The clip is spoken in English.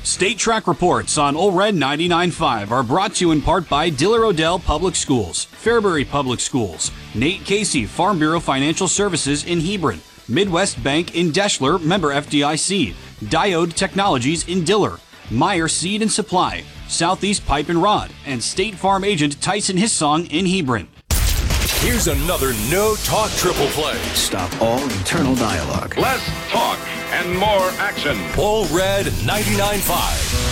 State Track Reports on Ole Red 99.5 are brought to you in part by Diller Odell Public Schools, Fairbury Public Schools, Nate Casey Farm Bureau Financial Services in Hebron, Midwest Bank in Deschler, member FDIC, Diode Technologies in Diller, Meyer Seed and Supply, Southeast Pipe and Rod, and State Farm agent Tyson Hissong in Hebron. Here's another No Talk triple play. Stop all internal dialogue. Less talk and more action. Ole Red 99.5.